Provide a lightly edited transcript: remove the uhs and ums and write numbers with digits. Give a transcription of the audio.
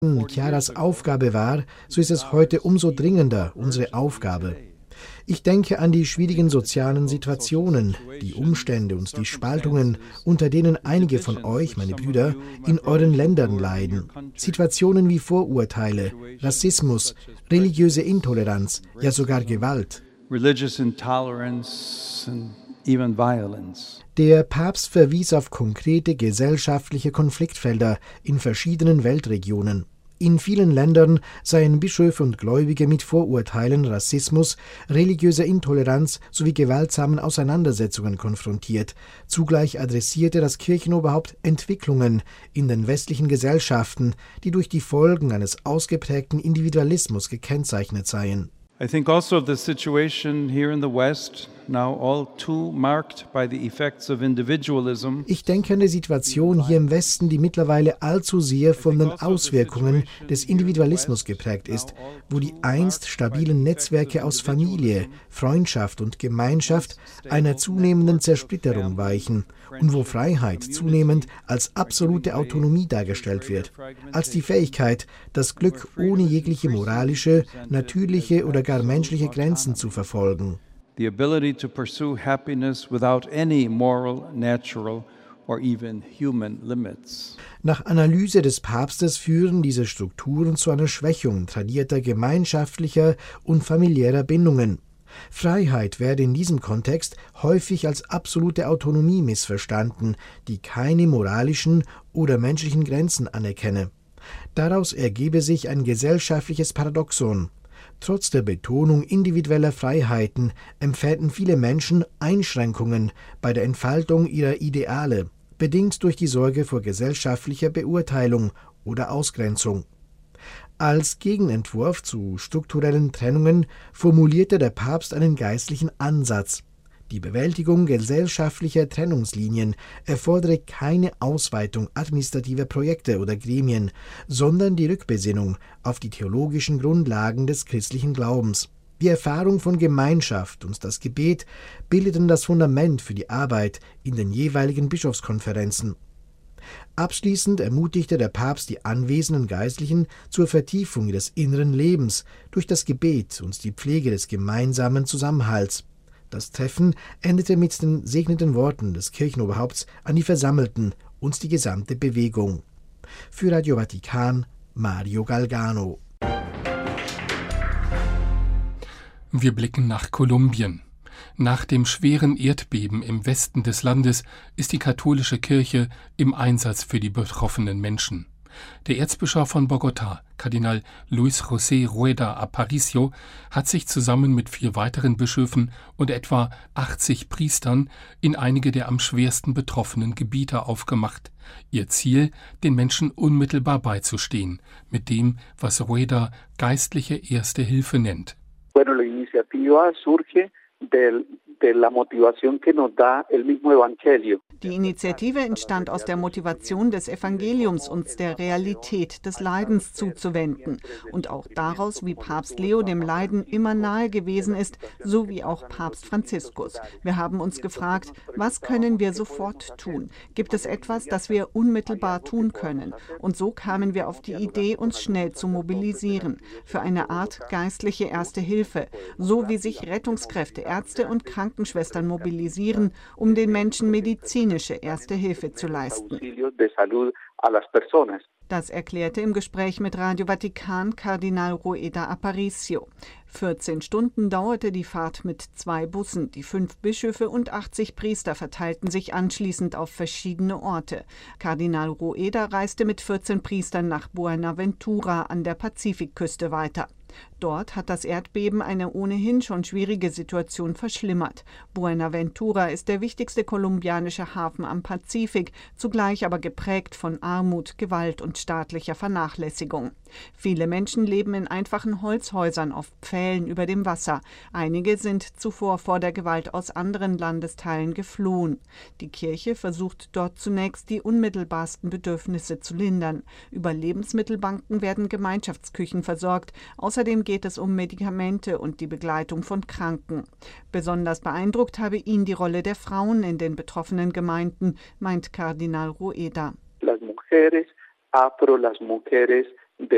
Chiaras Aufgabe war, so ist es heute umso dringender unsere Aufgabe. Ich denke an die schwierigen sozialen Situationen, die Umstände und die Spaltungen, unter denen einige von euch, meine Brüder, in euren Ländern leiden. Situationen wie Vorurteile, Rassismus, religiöse Intoleranz, ja sogar Gewalt. Religious intolerance and even violence. Der Papst verwies auf konkrete gesellschaftliche Konfliktfelder in verschiedenen Weltregionen. In vielen Ländern seien Bischöfe und Gläubige mit Vorurteilen, Rassismus, religiöser Intoleranz sowie gewaltsamen Auseinandersetzungen konfrontiert. Zugleich adressierte das Kirchenoberhaupt Entwicklungen in den westlichen Gesellschaften, die durch die Folgen eines ausgeprägten Individualismus gekennzeichnet seien. I think also of the situation here in the West, now all too marked by the effects of individualism. Ich denke an die Situation hier im Westen, die mittlerweile allzu sehr von den Auswirkungen des Individualismus geprägt ist, wo die einst stabilen Netzwerke aus Familie, Freundschaft und Gemeinschaft einer zunehmenden Zersplitterung weichen und wo Freiheit zunehmend als absolute Autonomie dargestellt wird, als die Fähigkeit, das Glück ohne jegliche moralische, natürliche oder gar menschliche Grenzen zu verfolgen. The ability to pursue happiness without any moral, natural or even human limits. Nach Analyse des Papstes führen diese Strukturen zu einer Schwächung tradierter gemeinschaftlicher und familiärer Bindungen. Freiheit werde in diesem Kontext häufig als absolute Autonomie missverstanden, die keine moralischen oder menschlichen Grenzen anerkenne. Daraus ergebe sich ein gesellschaftliches Paradoxon. Trotz der Betonung individueller Freiheiten empfinden viele Menschen Einschränkungen bei der Entfaltung ihrer Ideale, bedingt durch die Sorge vor gesellschaftlicher Beurteilung oder Ausgrenzung. Als Gegenentwurf zu strukturellen Trennungen formulierte der Papst einen geistlichen Ansatz. Die Bewältigung gesellschaftlicher Trennungslinien erfordere keine Ausweitung administrativer Projekte oder Gremien, sondern die Rückbesinnung auf die theologischen Grundlagen des christlichen Glaubens. Die Erfahrung von Gemeinschaft und das Gebet bildeten das Fundament für die Arbeit in den jeweiligen Bischofskonferenzen. Abschließend ermutigte der Papst die anwesenden Geistlichen zur Vertiefung ihres inneren Lebens durch das Gebet und die Pflege des gemeinsamen Zusammenhalts. Das Treffen endete mit den segnenden Worten des Kirchenoberhaupts an die Versammelten und die gesamte Bewegung. Für Radio Vatikan, Mario Galgano. Wir blicken nach Kolumbien. Nach dem schweren Erdbeben im Westen des Landes ist die katholische Kirche im Einsatz für die betroffenen Menschen. Der Erzbischof von Bogotá, Kardinal Luis José Rueda Aparicio, hat sich zusammen mit 4 weiteren Bischöfen und etwa 80 Priestern in einige der am schwersten betroffenen Gebiete aufgemacht. Ihr Ziel, den Menschen unmittelbar beizustehen, mit dem, was Rueda geistliche Erste Hilfe nennt. Bueno, la iniciativa surge de la motivación que nos da el mismo Evangelio. Die Initiative entstand aus der Motivation des Evangeliums, uns der Realität des Leidens zuzuwenden und auch daraus, wie Papst Leo dem Leiden immer nahe gewesen ist, so wie auch Papst Franziskus. Wir haben uns gefragt, was können wir sofort tun? Gibt es etwas, das wir unmittelbar tun können? Und so kamen wir auf die Idee, uns schnell zu mobilisieren für eine Art geistliche Erste Hilfe, so wie sich Rettungskräfte, Ärzte und Krankenschwestern mobilisieren, um den Menschen medizinische Erste Hilfe zu leisten. Das erklärte im Gespräch mit Radio Vatikan Kardinal Rueda Aparicio. 14 Stunden dauerte die Fahrt mit 2 Bussen. Die 5 Bischöfe und 80 Priester verteilten sich anschließend auf verschiedene Orte. Kardinal Rueda reiste mit 14 Priestern nach Buenaventura an der Pazifikküste weiter. Dort hat das Erdbeben eine ohnehin schon schwierige Situation verschlimmert. Buenaventura ist der wichtigste kolumbianische Hafen am Pazifik, zugleich aber geprägt von Armut, Gewalt und staatlicher Vernachlässigung. Viele Menschen leben in einfachen Holzhäusern auf Pfählen über dem Wasser. Einige sind zuvor vor der Gewalt aus anderen Landesteilen geflohen. Die Kirche versucht dort zunächst, die unmittelbarsten Bedürfnisse zu lindern. Über Lebensmittelbanken werden Gemeinschaftsküchen versorgt. Außerdem geht es um Medikamente und die Begleitung von Kranken. Besonders beeindruckt habe ihn die Rolle der Frauen in den betroffenen Gemeinden, meint Kardinal Rueda. Las mujeres, las mujeres